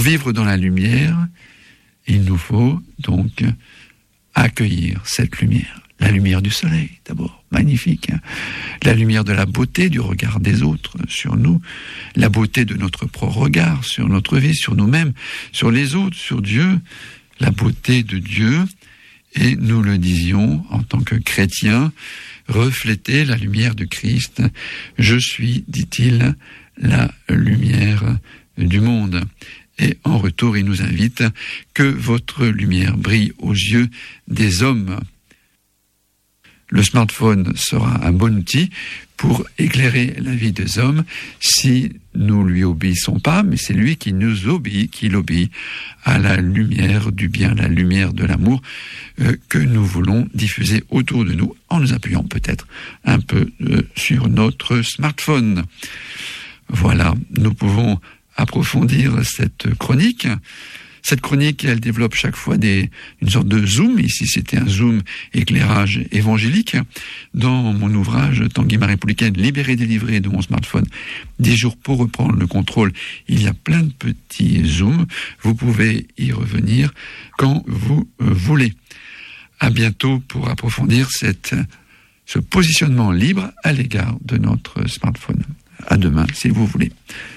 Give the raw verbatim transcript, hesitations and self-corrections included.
vivre dans la lumière, il nous faut donc accueillir cette lumière. La lumière du soleil, d'abord, magnifique. Hein, la lumière de la beauté du regard des autres sur nous, la beauté de notre propre regard sur notre vie, sur nous-mêmes, sur les autres, sur Dieu, la beauté de Dieu. Et nous le disions en tant que chrétiens, refléter la lumière de Christ. Je suis, dit-il, la lumière du monde. Et en retour, il nous invite que votre lumière brille aux yeux des hommes. Le smartphone sera un bon outil pour éclairer la vie des hommes si nous lui obéissons pas, mais c'est lui qui nous obéit, qui l'obéit à la lumière du bien, la lumière de l'amour euh, que nous voulons diffuser autour de nous en nous appuyant peut-être un peu euh, sur notre smartphone. Voilà, nous pouvons approfondir cette chronique. Cette chronique, elle développe chaque fois des, une sorte de zoom. Ici, c'était un zoom éclairage évangélique. Dans mon ouvrage « Tanguy ma républicaine, libéré, délivré de mon smartphone, dix jours pour reprendre le contrôle », il y a plein de petits zooms. Vous pouvez y revenir quand vous euh, voulez. À bientôt pour approfondir cette, ce positionnement libre à l'égard de notre smartphone. À demain, si vous voulez.